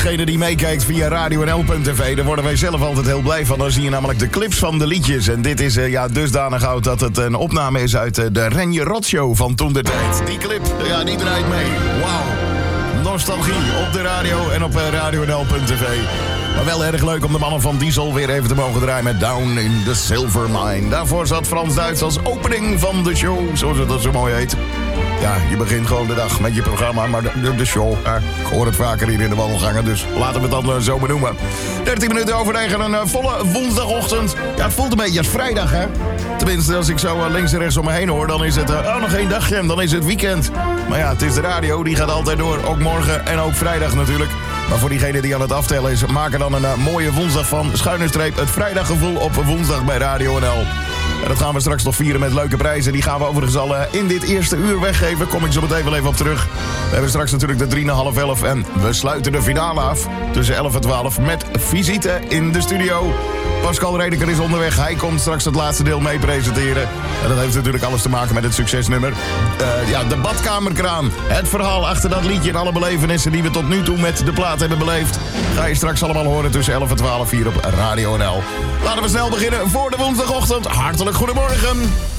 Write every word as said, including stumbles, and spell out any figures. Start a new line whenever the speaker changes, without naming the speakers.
degene die meekijkt via radio n l punt t v, daar worden wij zelf altijd heel blij van. Dan zie je namelijk de clips van de liedjes. En dit is uh, ja, dusdanig oud dat het een opname is uit uh, de Renje Rot Show van toen de tijd. Die clip, ja, die draait mee. Wauw. Nostalgie op de radio en op uh, radio n l punt t v. Maar wel erg leuk om de mannen van Diesel weer even te mogen draaien met Down in the Silver Mine. Daarvoor zat Frans Duits als opening van de show, zoals het dat zo mooi heet. Ja, je begint gewoon de dag met je programma, maar de, de, de show, ja, ik hoor het vaker hier in de wandelgangen, dus laten we het dan uh, zo benoemen. dertien minuten over negen, een uh, volle woensdagochtend. Ja, het voelt een beetje als vrijdag, hè? Tenminste, als ik zo uh, links en rechts om me heen hoor, dan is het, uh, oh, nog één dagje en dan is het weekend. Maar ja, het is de radio, die gaat altijd door, ook morgen en ook vrijdag natuurlijk. Maar voor diegene die aan het aftellen is, maak er dan een uh, mooie woensdag van. Schuine streep, het vrijdaggevoel op woensdag bij Radio N L. En dat gaan we straks nog vieren met leuke prijzen. Die gaan we overigens al uh, in dit eerste uur weggeven. Kom ik zo meteen wel even op terug. We hebben straks natuurlijk de drie na half elf. En we sluiten de finale af tussen elf en twaalf met visite in de studio. Pascal Redeker is onderweg. Hij komt straks het laatste deel mee presenteren. En dat heeft natuurlijk alles te maken met het succesnummer. Uh, ja, de badkamerkraan. Het verhaal achter dat liedje en alle belevenissen die we tot nu toe met de plaat hebben beleefd. Ga je straks allemaal horen tussen elf en twaalf hier op Radio N L. Laten we snel beginnen voor de woensdagochtend. Hartelijk goedemorgen.